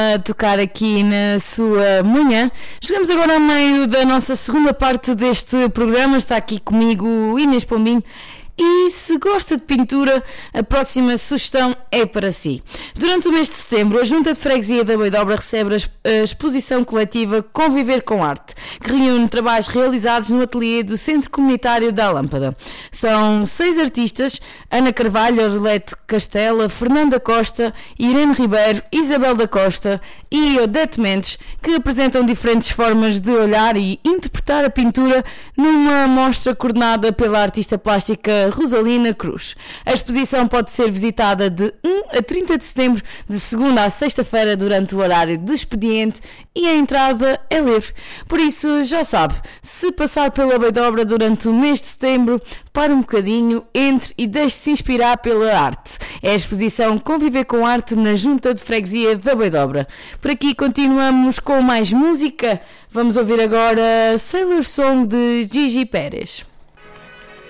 A tocar aqui na sua manhã. Chegamos agora ao meio da nossa segunda parte deste programa. Está aqui comigo Inês Pombinho. E se gosta de pintura, a próxima sugestão é para si. Durante o mês de setembro, a Junta de Freguesia da Beidobra recebe a exposição coletiva Conviver com Arte, que reúne trabalhos realizados no ateliê do Centro Comunitário da Lâmpada. São 6 artistas: Ana Carvalho, Arlete Castela, Fernanda Costa, Irene Ribeiro, Isabel da Costa e Odete Mendes, que apresentam diferentes formas de olhar e interpretar a pintura numa mostra coordenada pela artista plástica Rosalina Cruz. A exposição pode ser visitada de 1 a 30 de setembro, de segunda a sexta-feira, durante o horário de expediente, e a entrada é livre. Por isso, já sabe, se passar pela Beidobra durante o mês de setembro, pare um bocadinho, entre e deixe-se inspirar pela arte. É a exposição Conviver com Arte na Junta de Freguesia da Beidobra. Por aqui continuamos com mais música. Vamos ouvir agora Sailor Song de Gigi Pérez.